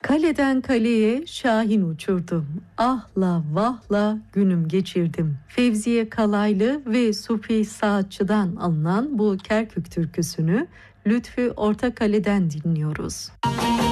Kaleden kaleye şahin uçurdum. Ahla vahla günüm geçirdim. Fevziye Kalaylı ve Sufi Saatçı'dan alınan bu Kerkük türküsünü Lütfü Ortakale'den dinliyoruz.